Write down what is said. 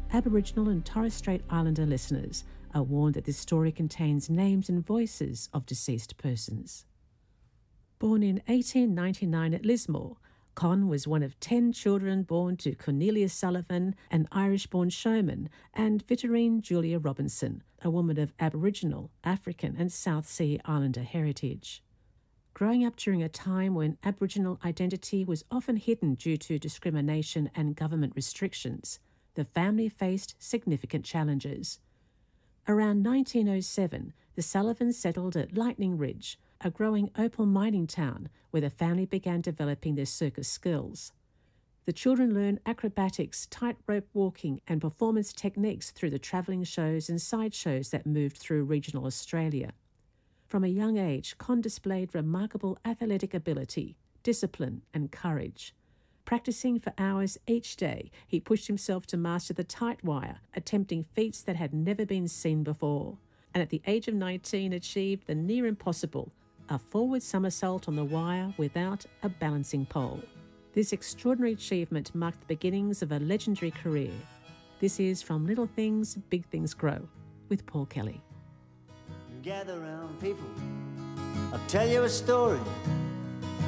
Aboriginal and Torres Strait Islander listeners are warned that this story contains names and voices of deceased persons. Born in 1899 at Lismore, Con was one of 10 children born to Cornelius Sullivan, an Irish-born showman, and Vittorine Julia Robinson, a woman of Aboriginal, African and South Sea Islander heritage. Growing up during a time when Aboriginal identity was often hidden due to discrimination and government restrictions, the family faced significant challenges. Around 1907, the Sullivans settled at Lightning Ridge, a growing opal mining town where the family began developing their circus skills. The children learned acrobatics, tightrope walking and performance techniques through the travelling shows and sideshows that moved through regional Australia. From a young age, Con displayed remarkable athletic ability, discipline and courage. Practicing for hours each day, he pushed himself to master the tight wire, attempting feats that had never been seen before, and at the age of 19 achieved the near impossible, a forward somersault on the wire without a balancing pole. This extraordinary achievement marked the beginnings of a legendary career. This is From Little Things, Big Things Grow, with Paul Kelly. Gather round, people, I'll tell you a story